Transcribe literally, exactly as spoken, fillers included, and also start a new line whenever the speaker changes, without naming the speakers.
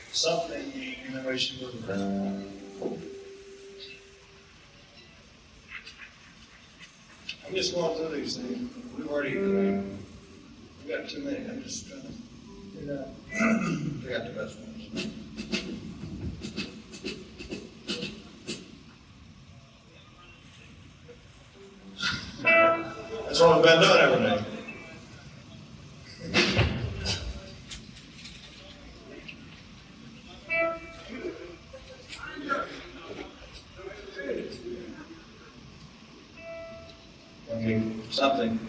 something in the way she moved around. I'm just going through these things. We've already, we've got too many. I'm just trying to figure out. Figure out the best ones. That's what we've been doing every day. Okay, something.